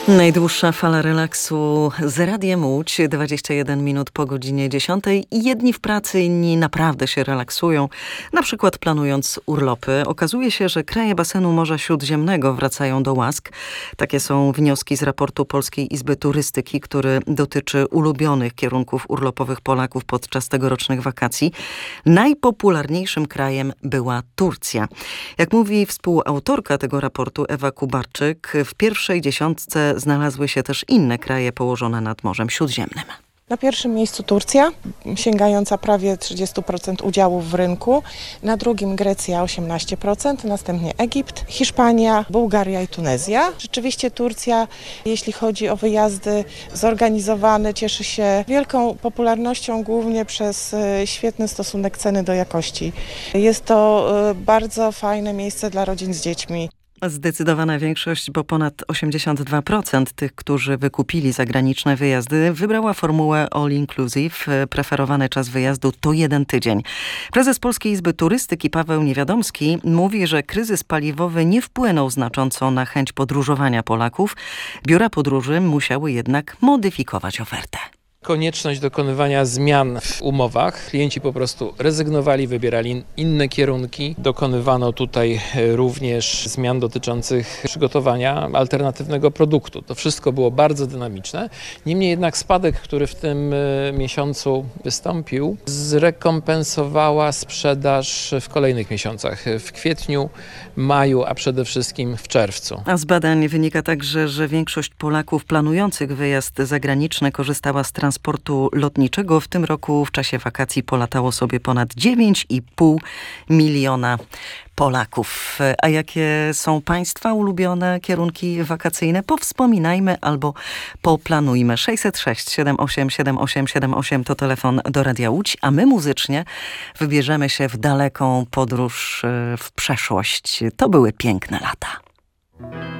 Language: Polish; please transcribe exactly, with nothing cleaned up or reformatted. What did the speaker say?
Najdłuższa fala relaksu z Radiem Łódź, dwadzieścia jeden minut po godzinie dziesiątej. Jedni w pracy, inni naprawdę się relaksują, na przykład planując urlopy. Okazuje się, że kraje basenu Morza Śródziemnego wracają do łask. Takie są wnioski z raportu Polskiej Izby Turystyki, który dotyczy ulubionych kierunków urlopowych Polaków podczas tegorocznych wakacji. Najpopularniejszym krajem była Turcja. Jak mówi współautorka tego raportu Ewa Kubarczyk, w pierwszej dziesiątce znalazły się też inne kraje położone nad Morzem Śródziemnym. Na pierwszym miejscu Turcja, sięgająca prawie trzydzieści procent udziałów w rynku. Na drugim Grecja osiemnaście procent, następnie Egipt, Hiszpania, Bułgaria i Tunezja. Rzeczywiście Turcja, jeśli chodzi o wyjazdy zorganizowane, cieszy się wielką popularnością głównie przez świetny stosunek ceny do jakości. Jest to bardzo fajne miejsce dla rodzin z dziećmi. Zdecydowana większość, bo ponad osiemdziesiąt dwa procent tych, którzy wykupili zagraniczne wyjazdy, wybrała formułę all inclusive. Preferowany czas wyjazdu to jeden tydzień. Prezes Polskiej Izby Turystyki Paweł Niewiadomski mówi, że kryzys paliwowy nie wpłynął znacząco na chęć podróżowania Polaków. Biura podróży musiały jednak modyfikować ofertę. Konieczność dokonywania zmian w umowach. Klienci po prostu rezygnowali, wybierali inne kierunki. Dokonywano tutaj również zmian dotyczących przygotowania alternatywnego produktu. To wszystko było bardzo dynamiczne. Niemniej jednak spadek, który w tym miesiącu wystąpił, zrekompensowała sprzedaż w kolejnych miesiącach. W kwietniu, maju, a przede wszystkim w czerwcu. A z badań wynika także, że większość Polaków planujących wyjazd zagraniczny korzystała z transportu transportu lotniczego. W tym roku w czasie wakacji polatało sobie ponad dziewięć i pół miliona Polaków. A jakie są Państwa ulubione kierunki wakacyjne? Powspominajmy albo poplanujmy. sześćset sześć siedem osiem siedem osiem siedem osiem to telefon do Radia Łódź, a my muzycznie wybierzemy się w daleką podróż w przeszłość. To były piękne lata.